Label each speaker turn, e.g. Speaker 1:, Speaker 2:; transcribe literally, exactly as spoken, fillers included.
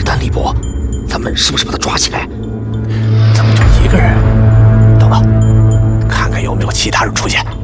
Speaker 1: 是单立博，咱们是不是把他抓起来？
Speaker 2: 怎么就一个人？等等，看看有没有其他人出现。